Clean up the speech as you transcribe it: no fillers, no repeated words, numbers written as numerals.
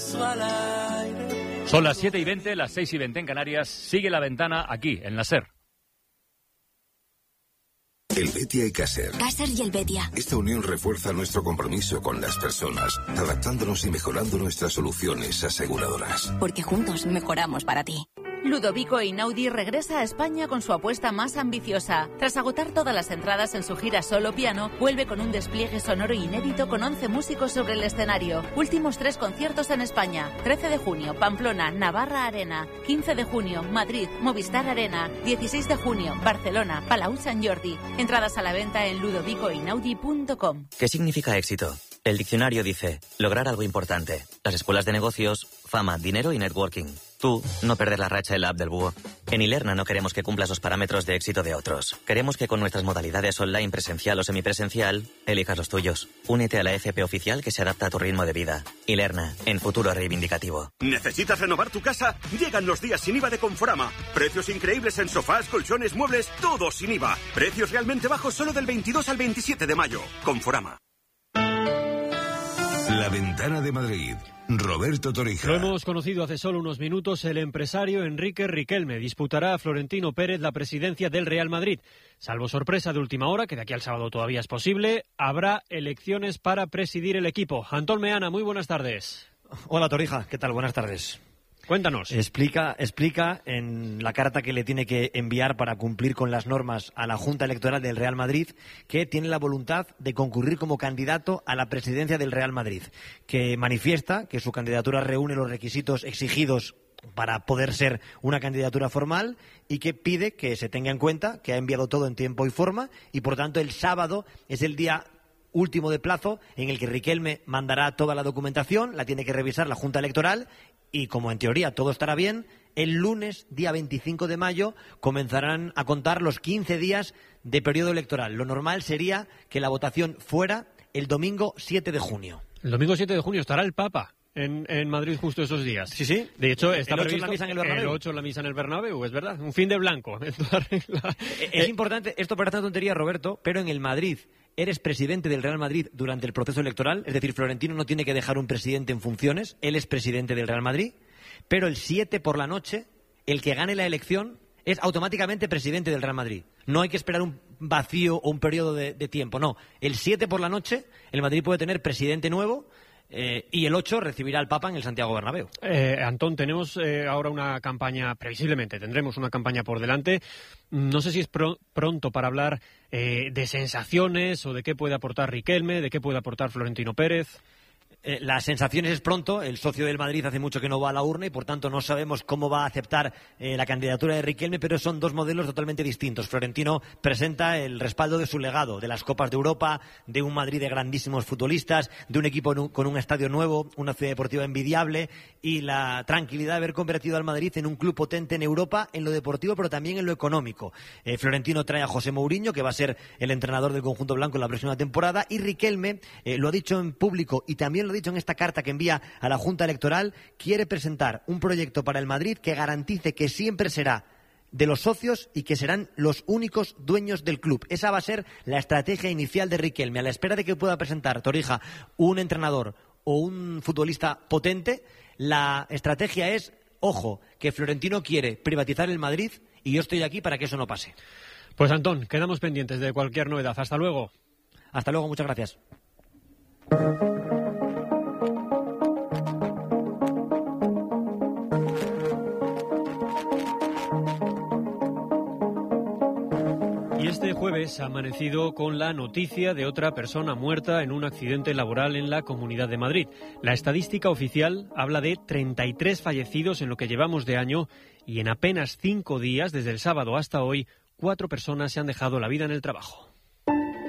Son las 7:20, las 6:20 en Canarias. Sigue La Ventana aquí, en la SER. Helvetia y Caser. Caser y Helvetia. Esta unión refuerza nuestro compromiso con las personas, adaptándonos y mejorando nuestras soluciones aseguradoras. Porque juntos mejoramos para ti. Ludovico Einaudi regresa a España con su apuesta más ambiciosa. Tras agotar todas las entradas en su gira solo piano, vuelve con un despliegue sonoro inédito con 11 músicos sobre el escenario. Últimos 3 conciertos en España. 13 de junio, Pamplona, Navarra Arena. 15 de junio, Madrid, Movistar Arena. 16 de junio, Barcelona, Palau Sant Jordi. Entradas a la venta en ludovicoeinaudi.com. ¿Qué significa éxito? El diccionario dice, lograr algo importante. Las escuelas de negocios, fama, dinero y networking. Tú, no perder la racha en la app del búho. En Ilerna no queremos que cumplas los parámetros de éxito de otros. Queremos que con nuestras modalidades online, presencial o semipresencial, elijas los tuyos. Únete a la FP oficial que se adapta a tu ritmo de vida. Ilerna, en futuro reivindicativo. ¿Necesitas renovar tu casa? Llegan los días sin IVA de Conforama. Precios increíbles en sofás, colchones, muebles, todo sin IVA. Precios realmente bajos solo del 22 al 27 de mayo. Conforama. La Ventana de Madrid. Roberto Torija. Lo hemos conocido hace solo unos minutos. El empresario Enrique Riquelme disputará a Florentino Pérez la presidencia del Real Madrid. Salvo sorpresa de última hora, que de aquí al sábado todavía es posible, habrá elecciones para presidir el equipo. Antón Meana, muy buenas tardes. Hola Torija, ¿qué tal? Buenas tardes. Cuéntanos. Explica en la carta que le tiene que enviar para cumplir con las normas a la Junta Electoral del Real Madrid que tiene la voluntad de concurrir como candidato a la presidencia del Real Madrid, que manifiesta que su candidatura reúne los requisitos exigidos para poder ser una candidatura formal y que pide que se tenga en cuenta que ha enviado todo en tiempo y forma y por tanto el sábado es el día último de plazo en el que Riquelme mandará toda la documentación, la tiene que revisar la Junta Electoral y como en teoría todo estará bien, el lunes, día 25 de mayo, comenzarán a contar los 15 días de periodo electoral. Lo normal sería que la votación fuera el domingo 7 de junio. El domingo 7 de junio estará el Papa en Madrid justo esos días. Sí, sí. De hecho, está el 8 previsto la misa en el Bernabéu. El 8 la misa en el Bernabéu, es verdad. Un fin de blanco. Es importante, esto parece tontería, Roberto, pero en el Madrid eres presidente del Real Madrid durante el proceso electoral, es decir, Florentino no tiene que dejar un presidente en funciones, él es presidente del Real Madrid, pero el 7 por la noche, el que gane la elección es automáticamente presidente del Real Madrid. No hay que esperar un vacío o un periodo de tiempo, no. El 7 por la noche, el Madrid puede tener presidente nuevo y el 8 recibirá al Papa en el Santiago Bernabéu. Antón, tenemos ahora una campaña, previsiblemente tendremos una campaña por delante. No sé si es pronto para hablar de sensaciones o de qué puede aportar Riquelme, de qué puede aportar Florentino Pérez. Las sensaciones es pronto, el socio del Madrid hace mucho que no va a la urna y por tanto no sabemos cómo va a aceptar la candidatura de Riquelme, pero son dos modelos totalmente distintos. Florentino presenta el respaldo de su legado, de las Copas de Europa, de un Madrid de grandísimos futbolistas, de un equipo con un estadio nuevo, una ciudad deportiva envidiable y la tranquilidad de haber convertido al Madrid en un club potente en Europa, en lo deportivo pero también en lo económico. Florentino trae a José Mourinho, que va a ser el entrenador del conjunto blanco en la próxima temporada, y Riquelme lo ha dicho en público y también lo ha dicho en esta carta que envía a la Junta Electoral, quiere presentar un proyecto para el Madrid que garantice que siempre será de los socios y que serán los únicos dueños del club. Esa va a ser la estrategia inicial de Riquelme, a la espera de que pueda presentar, Torija, un entrenador o un futbolista potente. La estrategia es, ojo, que Florentino quiere privatizar el Madrid y yo estoy aquí para que eso no pase. Pues Antón, quedamos pendientes de cualquier novedad. Hasta luego. Hasta luego, muchas gracias. Y este jueves ha amanecido con la noticia de otra persona muerta en un accidente laboral en la Comunidad de Madrid. La estadística oficial habla de 33 fallecidos en lo que llevamos de año y en apenas 5 días, desde el sábado hasta hoy, 4 personas se han dejado la vida en el trabajo.